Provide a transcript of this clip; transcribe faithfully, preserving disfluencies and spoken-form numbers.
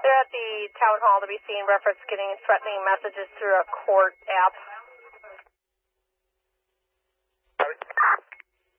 They're at the town hall to be seen reference getting threatening messages through a court app.